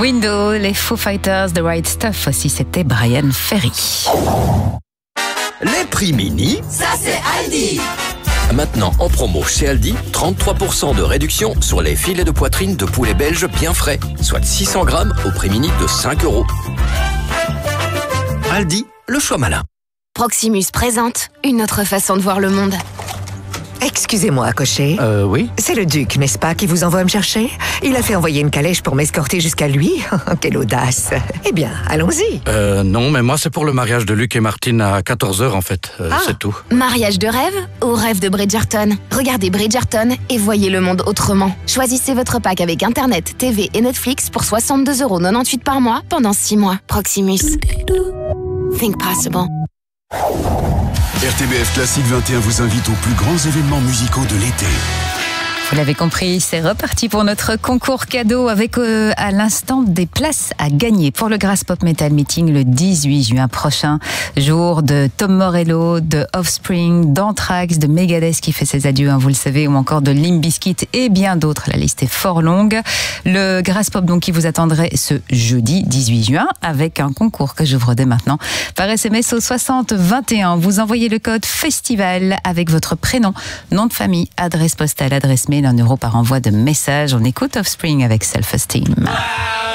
Window, les Foo Fighters, The Right Stuff aussi, c'était Brian Ferry. Les prix mini, ça c'est Aldi. Maintenant en promo chez Aldi, 33% de réduction sur les filets de poitrine de poulet belge bien frais, soit 600 grammes au prix mini de 5 €. Aldi, le choix malin. Proximus présente une autre façon de voir le monde. Excusez-moi, cocher. Oui. C'est le duc, n'est-ce pas, qui vous envoie me chercher? Il a fait envoyer une calèche pour m'escorter jusqu'à lui. Quelle audace. Eh bien, allons-y. Non, mais moi c'est pour le mariage de Luc et Martine à 14h en fait. C'est tout. Mariage de rêve ou rêve de Bridgerton? Regardez Bridgerton et voyez le monde autrement. Choisissez votre pack avec Internet, TV et Netflix pour 62,98 € par mois pendant 6 mois. Proximus. Think possible. RTBF Classique 21 vous invite aux plus grands événements musicaux de l'été. Vous l'avez compris, c'est reparti pour notre concours cadeau avec à l'instant des places à gagner pour le Grass Pop Metal Meeting le 18 juin prochain. Jour de Tom Morello, de Offspring, d'Anthrax, de Megadeth qui fait ses adieux, vous le savez, ou encore de Limp Bizkit et bien d'autres. La liste est fort longue. Le Grass Pop donc qui vous attendrait ce jeudi 18 juin avec un concours que j'ouvre dès maintenant par SMS au 60 21. Vous envoyez le code FESTIVAL avec votre prénom, nom de famille, adresse postale, adresse mail, 1 € par envoi de message. On écoute Offspring avec Self Esteem.